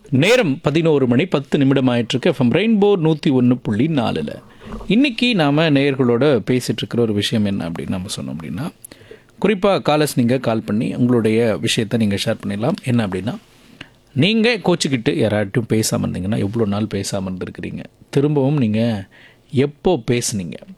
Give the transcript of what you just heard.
நேரம் 11:10 ஆயிட்டிருக்கு. FM rainbow 101.4. இன்றைக்கி நாம் நேயர்களோட பேசிகிட்டு இருக்கிற ஒரு விஷயம் என்ன அப்படின்னு நம்ம சொன்னோம் அப்படின்னா, குறிப்பாக காலர்ஸ் நீங்கள் கால் பண்ணி உங்களுடைய விஷயத்தை நீங்கள் ஷேர் பண்ணிடலாம். என்ன அப்படின்னா, நீங்கள் கோச்சிக்கிட்டு யாராட்டும் பேசாமல் இருந்தீங்கன்னா எவ்வளோ நாள் பேசாமல் இருந்திருக்கிறீங்க, திரும்பவும் நீங்கள் எப்போ பேசுனீங்க,